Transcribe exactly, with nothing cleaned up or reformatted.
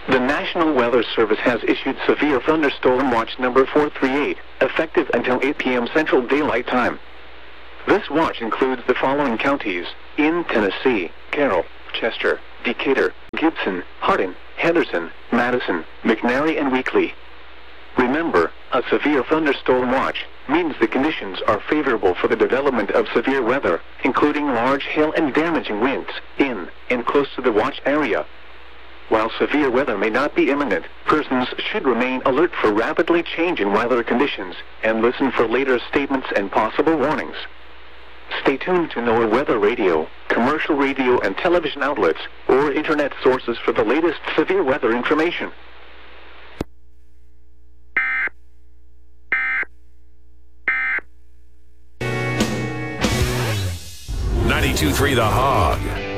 The National Weather Service has issued Severe Thunderstorm Watch number four three eight, effective until eight p m Central Daylight Time. This watch includes the following counties in Tennessee: Carroll, Chester, Decatur, Gibson, Hardin, Henderson, Madison, McNary, and Weakley. Remember, a severe thunderstorm watch means the conditions are favorable for the development of severe weather, including large hail and damaging winds, in and close to the watch area. While severe weather may not be imminent, persons should remain alert for rapidly changing weather conditions and listen for later statements and possible warnings. Stay tuned to NOAA Weather Radio, commercial radio and television outlets, or internet sources for the latest severe weather information. ninety-two point three The Hog.